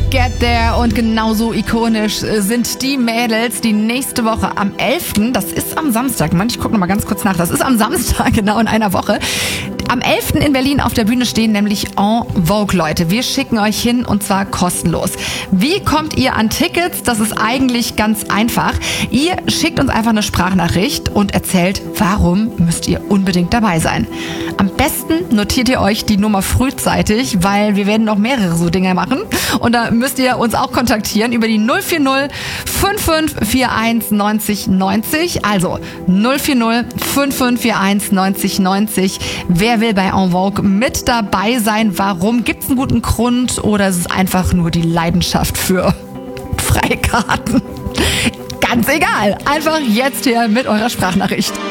Get There und genauso ikonisch sind die Mädels, die nächste Woche am 11., das ist am Samstag, ich gucke noch mal ganz kurz nach, das ist am Samstag, genau in einer Woche, am 11. in Berlin auf der Bühne stehen, nämlich En Vogue, Leute. Wir schicken euch hin und zwar kostenlos. Wie kommt ihr an Tickets? Das ist eigentlich ganz einfach. Ihr schickt uns einfach eine Sprachnachricht und erzählt, warum müsst ihr unbedingt dabei sein. Am besten notiert ihr euch die Nummer frühzeitig, weil wir werden noch mehrere so Dinge machen. Und da müsst ihr uns auch kontaktieren über die 040 5541 90 90. Also 040 5541 90 90. Wer will bei En Vogue mit dabei sein? Warum? Gibt es einen guten Grund oder ist es einfach nur die Leidenschaft für Freikarten? Ganz egal. Einfach jetzt hier mit eurer Sprachnachricht.